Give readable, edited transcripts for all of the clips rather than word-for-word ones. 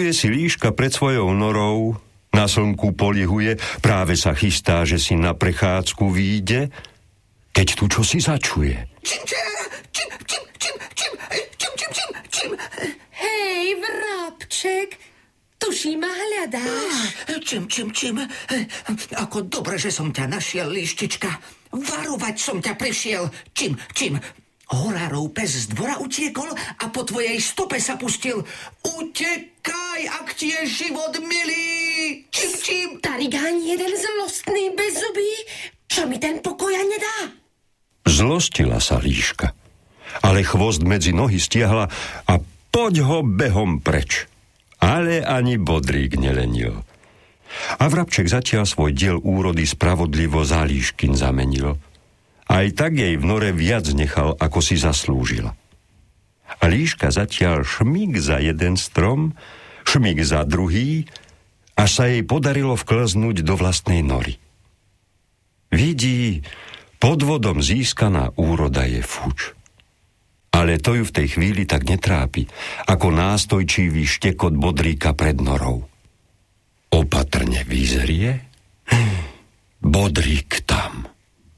Ľuduje si líška pred svojou norou, na slnku polihuje, práve sa chystá, že si na prechádzku vyjde, keď tu čosi začuje. Čim. Hej, vrabček, tuší ma hľadáš. Čim. Ako dobre, že som ťa našiel, líštička. Varovať som ťa prišiel. Čim. Horárov pes z dvora utiekol a po tvojej stope sa pustil. Utekaj, ak ti je život milý. Čim. Tarigáň jeden zlostný bezzubý, čo mi ten pokoja nedá. Zlostila sa líška, ale chvost medzi nohy stiahla a poď ho behom preč. Ale ani bodrík nelenil. A vrabček zatiaľ svoj diel úrody spravodlivo za líškin zamenil. Aj tak jej v nore viac nechal, ako si zaslúžila. A líška zatiaľ šmík za jeden strom, šmík za druhý, až sa jej podarilo vklznúť do vlastnej nory. Vidí, pod vodom získaná úroda je fuč. Ale to ju v tej chvíli tak netrápi, ako nástojčivý štekot bodríka pred norou. Opatrne vyzrie, bodrík tam.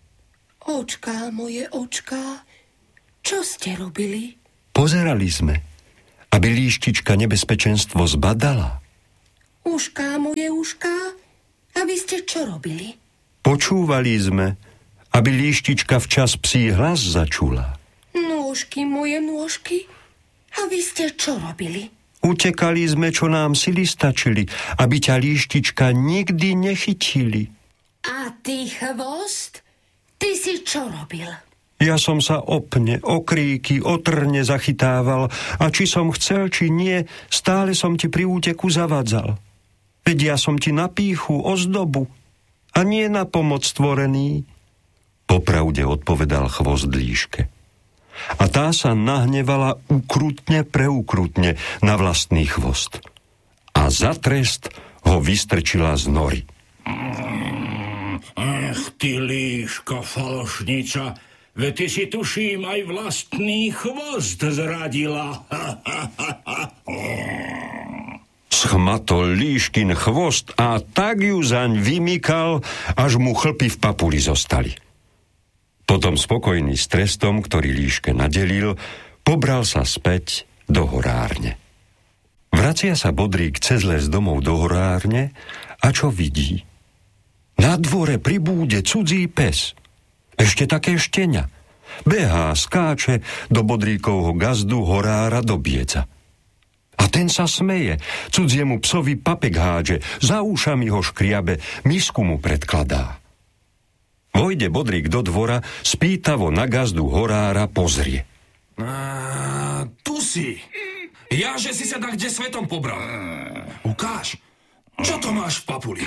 Očká, moje očká, čo ste robili? Pozerali sme, aby líštička nebezpečenstvo zbadala. Ušká, moje ušká, a vy ste čo robili? Počúvali sme, aby líštička včas psí hlas začula. Nôžky, moje nôžky, a vy ste čo robili? Utekali sme, čo nám sily stačili, aby ťa líštička nikdy nechytili. A ty, chvost? Ty si čo robil? Ja som sa opne, o kríky, o trne zachytával a či som chcel, či nie, stále som ti pri úteku zavadzal. Veď ja som ti na pýchu, ozdobu a nie na pomoc stvorený. Popravde odpovedal chvost líške. A tá sa nahnevala ukrutne preukrutne na vlastný chvost. A za trest ho vystrčila z nory. Ach, ty líško, falošnica, veď ty si tuším aj vlastný chvost zradila. Schmatol líškin chvost a tak ju zaň vymykal, až mu chlpy v papuli zostali. Potom spokojný s trestom, ktorý líške nadelil, pobral sa späť do horárne. Vracia sa bodrík cez les domov do horárne a čo vidí? Na dvore pri búde cudzí pes. Ešte také štenia. Behá, skáče do bodríkovho gazdu horára do bieca. A ten sa smeje, cudziemu psovi papek hádže, za ušami ho škriabe, misku mu predkladá. Vojde bodrík do dvora, spýtavo na gazdu horára pozrie. Tu si. Ja, že si sa tak kde svetom pobral. Ukáž, čo to máš v papuli?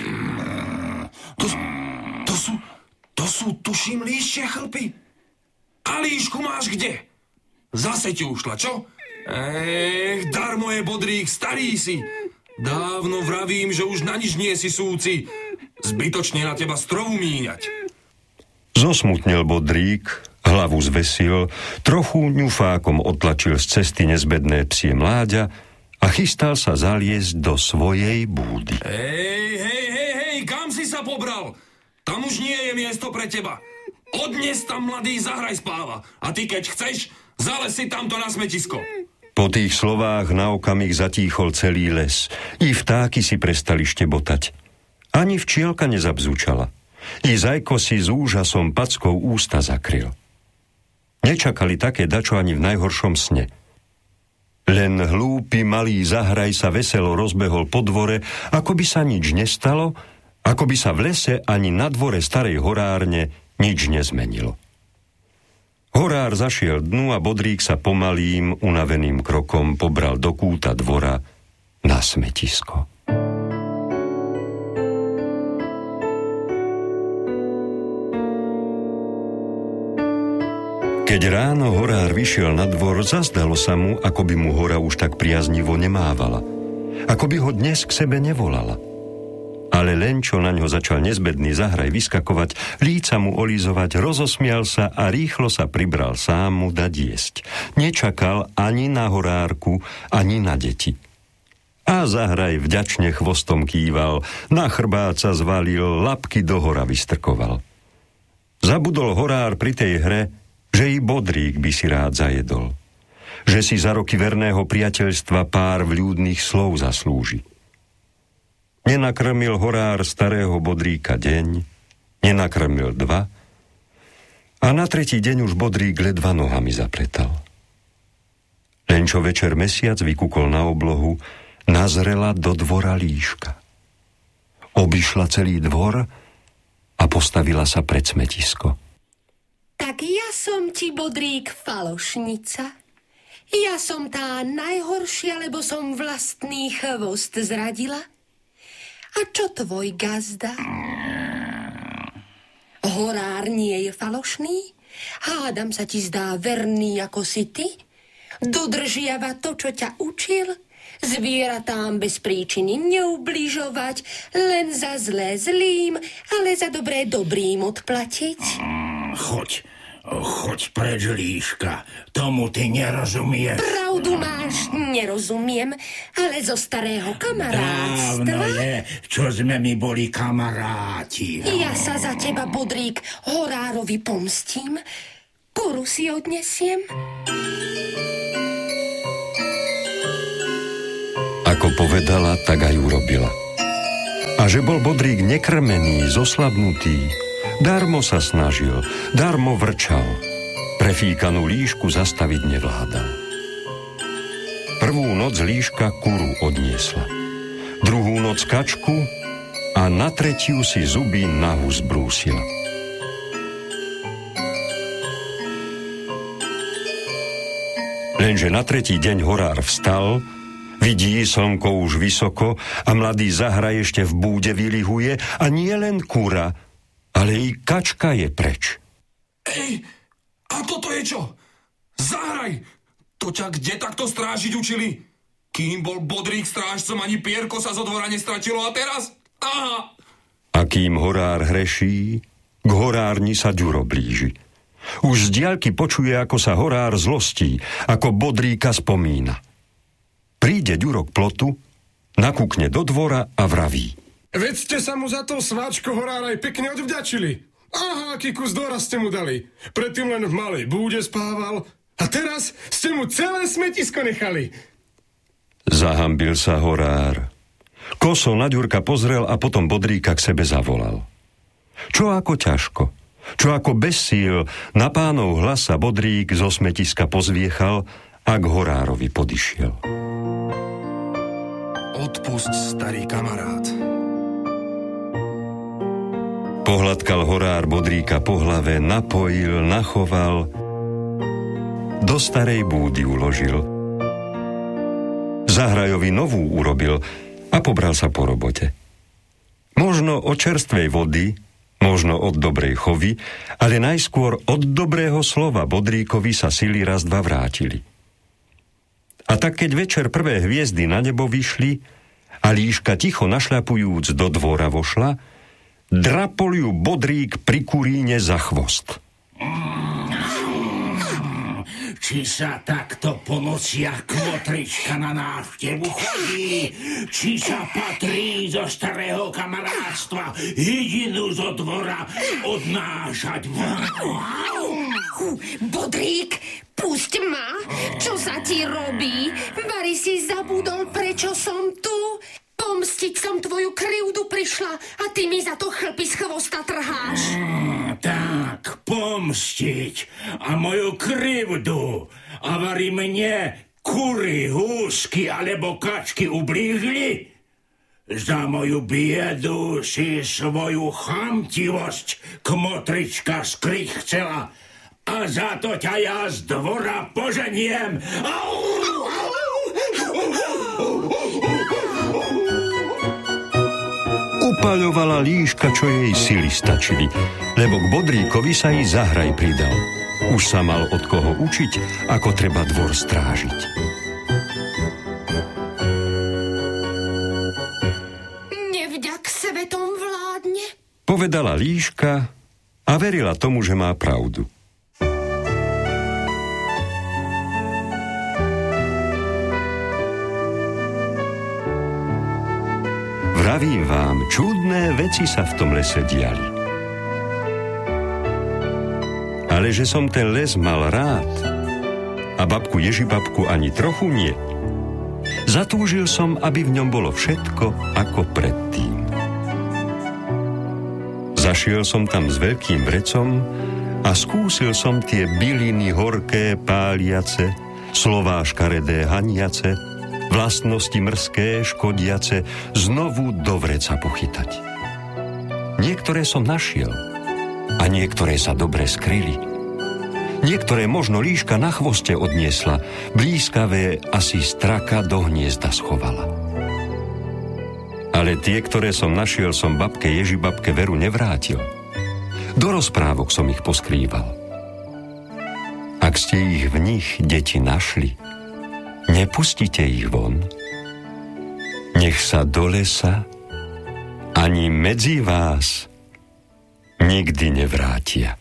To sú tuším líščie chlpy. A líšku máš kde? Zase ti ušla, čo? Darmo je bodrík, starý si. Dávno vravím, že už na nič nie si súci. Zbytočne na teba strovu míňať. Zosmutnil bodrík, hlavu zvesil, trochu ňufákom odtlačil z cesty nezbedné psie mláďa a chystal sa zaliesť do svojej búdy. Hej, kam si sa pobral? Tam už nie je miesto pre teba. Odnes tam mladý zahraj spáva. A ty keď chceš, zales si tamto na smetisko. Po tých slovách na okamih zatíchol celý les. I vtáky si prestali štebotať. Ani včielka nezabzúčala. I zajko si s úžasom packou ústa zakryl. Nečakali také dačo ani v najhoršom sne. Len hlúpy malý zahraj sa veselo rozbehol po dvore, ako by sa nič nestalo, ako by sa v lese ani na dvore starej horárne nič nezmenilo. Horár zašiel dnu a bodrík sa pomalým, unaveným krokom pobral do kúta dvora na smetisko. Keď ráno horár vyšiel na dvor, zazdalo sa mu, ako by mu hora už tak priaznivo nemávala. Ako by ho dnes k sebe nevolala. Ale len čo na ňo začal nezbedný zahraj vyskakovať, líca mu olízovať, rozosmial sa a rýchlo sa pribral sám mu dať jesť. Nečakal ani na horárku, ani na deti. A Zahraj vďačne chvostom kýval, na chrbát sa zvalil, labky do hora vystrkoval. Zabudol horár pri tej hre, že i Bodrík by si rád zajedol. Že si za roky verného priateľstva pár vľúdnych slov zaslúži. Nenakrmil horár starého Bodríka deň, nenakrmil 2 a na tretí deň už Bodrík ledva nohami zapletal. Len čo večer mesiac vykúkol na oblohu, nazrela do dvora líška. Obišla celý dvor a postavila sa pred smetisko. Tak ja som ti, Bodrík, falošnica. Ja som tá najhoršia, lebo som vlastný chvost zradila. A čo tvoj gazda? Horár nie je falošný? Hádam sa ti zdá verný ako si ty? Dodržiava to, čo ťa učil? Zvieratám bez príčiny neubližovať, len za zlé zlým, ale za dobré dobrým odplatiť? Choď preč, líška, tomu ty nerozumieš. Pravdu máš, nerozumiem, ale zo starého kamarátstva. Dávno je, čo sme my boli kamaráti. Ja sa za teba, Bodrík, horárovi pomstím. Kuru si odnesiem. Ako povedala, tak aj urobila. A že bol Bodrík nekrmený, zoslabnutý, darmo sa snažil, darmo vrčal. Prefíkanú líšku zastaviť nevládal. Prvú noc líška kuru odniesla, druhú noc kačku a na tretiu si zuby nahu zbrúsila. Lenže na tretí deň horár vstal, vidí slnko už vysoko a mladý Zahraj ešte v búde vylihuje a nie len kura, ale i kačka je preč. Ej, a toto je čo? Zahraj! To ťa kde takto strážiť učili? Kým bol Bodrík strážcom, ani pierko sa zo dvora nestratilo a teraz? Aha! A kým horár hreší, k horárni sa Ďuro blíži. Už z diaľky počuje, ako sa horár zlostí, ako Bodríka spomína. Príde Ďuro k plotu, nakúkne do dvora a vraví. Veď ste sa mu za to sváčko horára aj pekne odvďačili. Aha, aký kus dvora ste mu dali. Predtým len v malej búde spával a teraz ste mu celé smetisko nechali. Zahambil sa horár. Koso na Ďurka pozrel a potom Bodríka k sebe zavolal. Čo ako ťažko, čo ako bez síl, na pánov hlas sa Bodrík zo smetiska pozviechal a k horárovi podišiel. Odpusť, starý kamarát. Pohľadkal horár Bodríka po hlave, napojil, nachoval, do starej búdy uložil. Zahrajovi novú urobil a pobral sa po robote. Možno od čerstvej vody, možno od dobrej chovy, ale najskôr od dobrého slova Bodríkovi sa sily raz dva vrátili. A tak keď večer prvé hviezdy na nebo vyšli a líška ticho našľapujúc do dvora vošla, drapol ju Bodrík pri kuríne za chvost. Či sa takto po nociach kmotrička na návštevu chodí, či sa patrí zo starého kamarátstva hydinu zo dvora odnášať von. Bodrík, pusť ma! Čo sa ti robí? Vari si zabudol, prečo som tu? Pomstiť som tvoju krivdu prišla a ty mi za to chlpy z chvosta trháš. Tak, pomstiť a moju krivdu. A vari mne kury, húsky alebo kačky ublížili? Za moju biedu si svoju chamtivosť kmotrička skryť chcela. A za to ťa ja z dvora poženiem. Upaľovala líška, čo jej sily stačili, lebo k Bodríkovi sa i Zahraj pridal. Už sa mal od koho učiť, ako treba dvor strážiť. Nevďak svetom vládne, Povedala líška a verila tomu, že má pravdu. vravím vám, čudné veci sa v tom lese diali. Ale že som ten les mal rád a babku Ježibabku ani trochu nie, zatúžil som, aby v ňom bolo všetko ako predtým. Zašiel som tam s veľkým vrecom a skúsil som tie byliny horké páliace, slová škaredé haniace, vlastnosti mrzké škodiace znovu do vreca pochytať. Niektoré som našiel a niektoré sa dobre skryli. Niektoré možno líška na chvoste odniesla, blízkavé asi straka do hniezda schovala. Ale tie, ktoré som našiel, som babke Ježibabke veru nevrátil. Do rozprávok som ich poskrýval. Ak ste ich v nich, deti, našli, nepustite ich von. Nech sa do lesa ani medzi vás nikdy nevrátia.